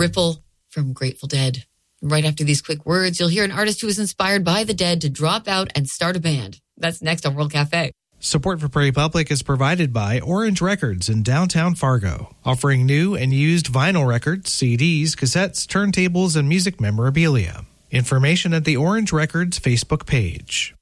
Ripple from Grateful Dead. Right after these quick words, you'll hear an artist who was inspired by the Dead to drop out and start a band. That's next on World Cafe. Support for Prairie Public is provided by Orange Records in downtown Fargo, offering new and used vinyl records, CDs, cassettes, turntables, and music memorabilia. Information at the Orange Records Facebook page.